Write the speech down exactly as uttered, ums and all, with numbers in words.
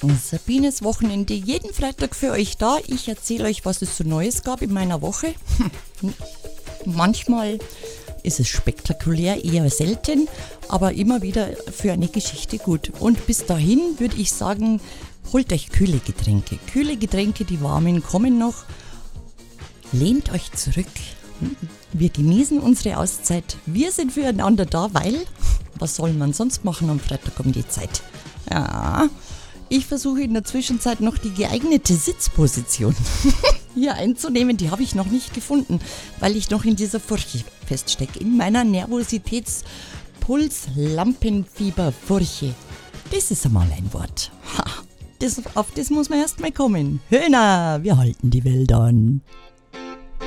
Sabines Wochenende, jeden Freitag für euch da. Ich erzähle euch, was es so Neues gab in meiner Woche. Manchmal ist es spektakulär, eher selten, aber immer wieder für eine Geschichte gut. Und bis dahin würde ich sagen, holt euch kühle Getränke. Kühle Getränke, die warmen kommen noch. Lehnt euch zurück. Wir genießen unsere Auszeit. Wir sind füreinander da, weil, was soll man sonst machen am Freitag um die Zeit? Ja, ich versuche in der Zwischenzeit noch die geeignete Sitzposition hier einzunehmen. Die habe ich noch nicht gefunden, weil ich noch in dieser Furche feststecke. In meiner Nervositäts-Puls-Lampenfieber-Furche. Das ist einmal ein Wort. Ha, das, auf das muss man erst mal kommen. Höhner, wir halten die Welt an.